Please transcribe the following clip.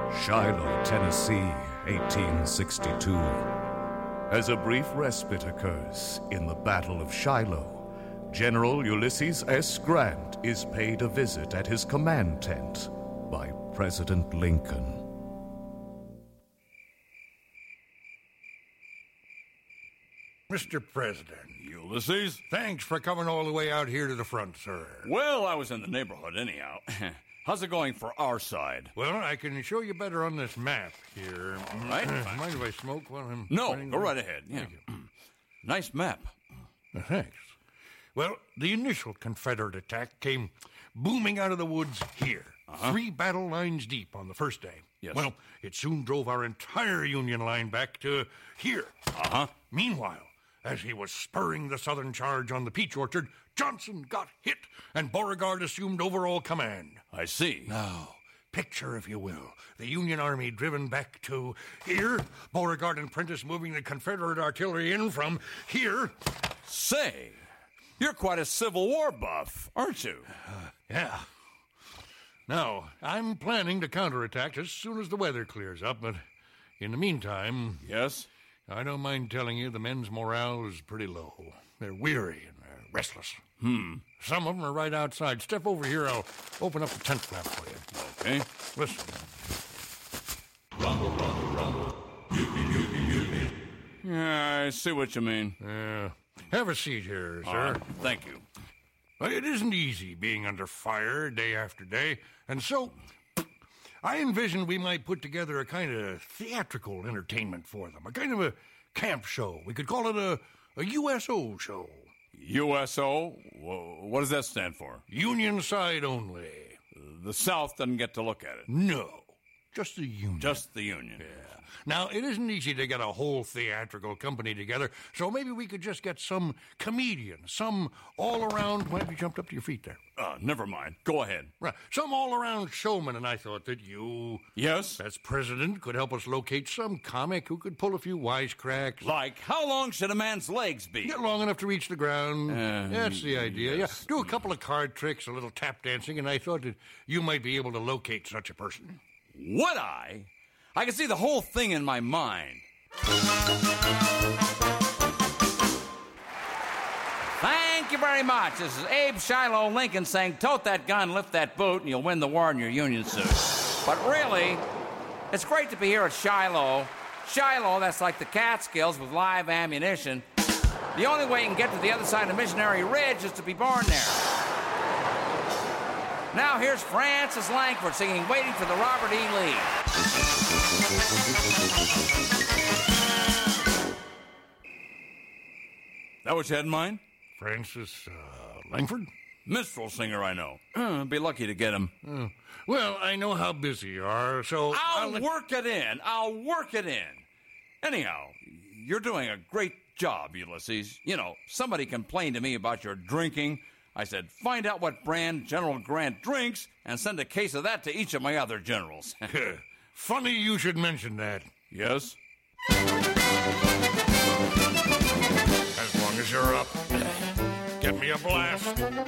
Shiloh, Tennessee, 1862. As a brief respite occurs in the Battle of Shiloh, General Ulysses S. Grant is paid a visit at his command tent by President Lincoln. Mr. President. Ulysses? Thanks for coming all the way out here to the front, sir. Well, I was in the neighborhood anyhow. How's it going for our side? Well, I can show you better on this map here. All right. Mind if I smoke while I'm... No, go right ahead. Yeah. Nice map. Thanks. Well, the initial Confederate attack came booming out of the woods here. 3 battle lines deep on the first day. Yes. Well, it soon drove our entire Union line back to here. Meanwhile, as he was spurring the southern charge on the Peach Orchard, Johnson got hit, and Beauregard assumed overall command. I see. Now, picture, if you will, the Union Army driven back to here, Beauregard and Prentiss moving the Confederate artillery in from here. Say, you're quite a Civil War buff, aren't you? Yeah. Now, I'm planning to counterattack as soon as the weather clears up, but in the meantime... Yes? I don't mind telling you the men's morale is pretty low. They're weary and they're restless. Some of them are right outside. Step over here, I'll open up the tent flap for you. Okay. Listen. Rumble, rumble, rumble. Mutiny, mutiny, mutiny. Yeah, I see what you mean. Have a seat here, sir. Thank you. Well, it isn't easy being under fire day after day, and so I envisioned we might put together a kind of theatrical entertainment for them, a kind of a camp show. We could call it a USO show. USO? What does that stand for? Union side only. The South doesn't get to look at it. No, just the Union. Just the Union. Yeah. Now, it isn't easy to get a whole theatrical company together, so maybe we could just get some comedian, some all-around... Why have you jumped up to your feet there? Never mind. Go ahead. Right. Some all-around showman, and I thought that you... Yes? As president, could help us locate some comic who could pull a few wisecracks. Like, how long should a man's legs be? Get long enough to reach the ground. That's the idea. Yes. Yeah. Do a couple of card tricks, a little tap dancing, and I thought that you might be able to locate such a person. Would I? I can see the whole thing in my mind. Thank you very much. This is Abe Shiloh Lincoln saying, tote that gun, lift that boot, and you'll win the war in your Union suit. But really, it's great to be here at Shiloh. Shiloh, that's like the Catskills with live ammunition. The only way you can get to the other side of Missionary Ridge is to be born there. Now here's Francis Langford singing Waiting for the Robert E. Lee. That what you had in mind? Francis Langford? Minstrel singer, I know. Be lucky to get him. Well, I know how busy you are, so... I'll work it in. I'll work it in. Anyhow, you're doing a great job, Ulysses. You know, somebody complained to me about your drinking. I said, find out what brand General Grant drinks and send a case of that to each of my other generals. Funny you should mention that. Yes? As long as you're up, get me a blast.